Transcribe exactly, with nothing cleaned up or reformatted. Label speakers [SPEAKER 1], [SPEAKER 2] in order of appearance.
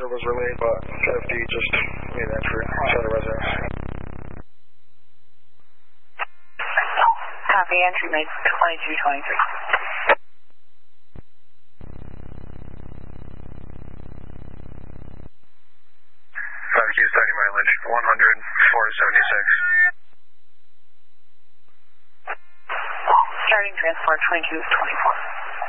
[SPEAKER 1] transfer was relayed, but F D just made entry inside the residence.
[SPEAKER 2] Copy, entry made twenty-two twenty-three.
[SPEAKER 3] five Q starting mileage, one hundred, four seventy-six.
[SPEAKER 2] Starting transport twenty-two twenty-four.